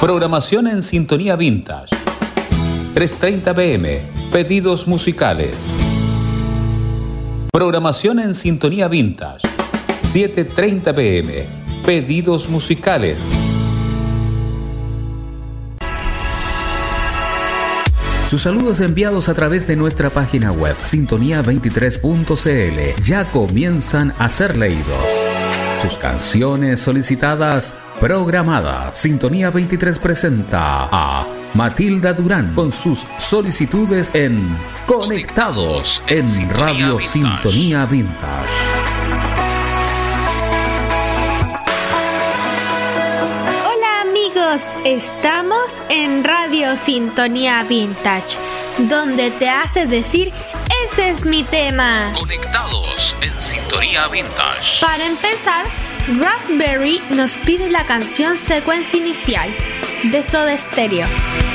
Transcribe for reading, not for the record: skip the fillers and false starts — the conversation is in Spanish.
Programación en sintonía vintage. 3:30 p.m. Pedidos musicales. Programación en sintonía vintage. 7:30 p.m. Pedidos musicales. Sus saludos enviados a través de nuestra página web sintonía23.cl ya comienzan a ser leídos. Sus canciones solicitadas, programadas. Sintonía 23 presenta a Matilda Durán con sus solicitudes en Conectados en Radio Sintonía Vintage. Hola amigos, estamos en Radio Sintonía Vintage, donde te hace decir: ese es mi tema. Conectados en Sintonía Vintage. Para empezar, Raspberry nos pide la canción Sequence Inicial de Soda Stereo.